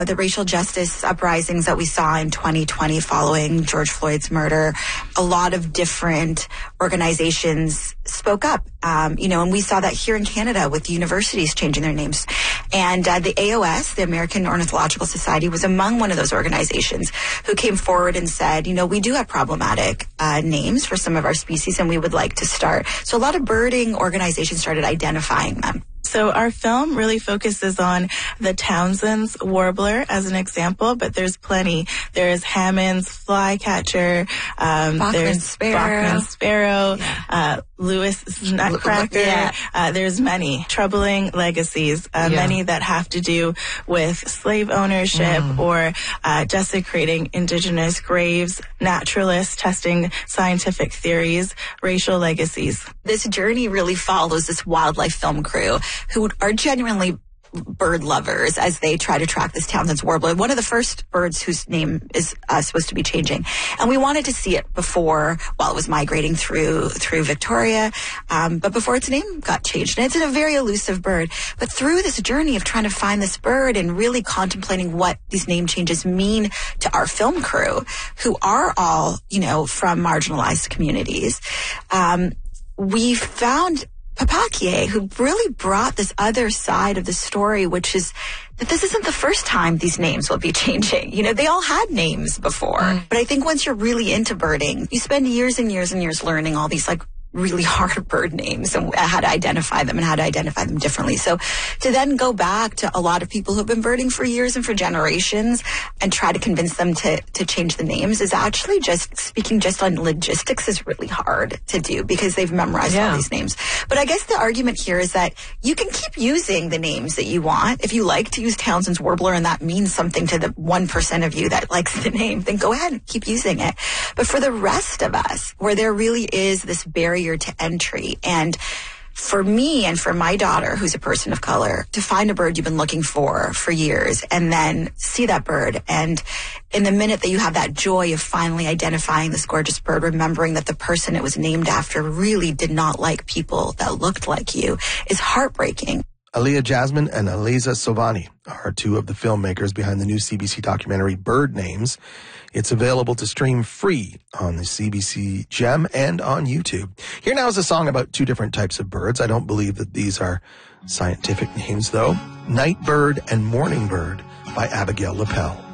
The racial justice uprisings that we saw in 2020 following George Floyd's murder, a lot of different organizations spoke up, and we saw that here in Canada with universities changing their names. And the AOS, the American Ornithological Society, was among one of those organizations who came forward and said, we do have problematic names for some of our species and we would like to start. So a lot of birding organizations started identifying them. So our film really focuses on the Townsend's warbler as an example, but there's plenty. There's Hammond's flycatcher, there's Bachman's sparrow, Lewis's nutcracker. There's many troubling legacies, many that have to do with slave ownership or desecrating indigenous graves, naturalists testing scientific theories, racial legacies. This journey really follows this wildlife film crew who are genuinely bird lovers as they try to track this Townsend's warbler, one of the first birds whose name is supposed to be changing. And we wanted to see it before, while it was migrating through Victoria, but before its name got changed. And it's a very elusive bird. But through this journey of trying to find this bird and really contemplating what these name changes mean to our film crew, who are all, from marginalized communities, we found Papakie, who really brought this other side of the story, which is that this isn't the first time these names will be changing. They all had names before. But I think once you're really into birding, you spend years and years and years learning all these really hard bird names and how to identify them and how to identify them differently. So to then go back to a lot of people who've been birding for years and for generations and try to convince them to change the names is actually speaking on logistics is really hard to do because they've memorized all these names. But I guess the argument here is that you can keep using the names that you want. If you like to use Townsend's warbler and that means something to the 1% of you that likes the name, then go ahead and keep using it. But for the rest of us, where there really is this barrier to entry, and for me and for my daughter, who's a person of color, to find a bird you've been looking for years and then see that bird, and in the minute that you have that joy of finally identifying this gorgeous bird, remembering that the person it was named after really did not like people that looked like you, is heartbreaking. Aaliyah Jasmine and Aliza Sovani are two of the filmmakers behind the new CBC documentary Bird Names. It's available to stream free on the CBC Gem and on YouTube. Here now is a song about two different types of birds. I don't believe that these are scientific names, though. Night Bird and Morning Bird by Abigail Lapel.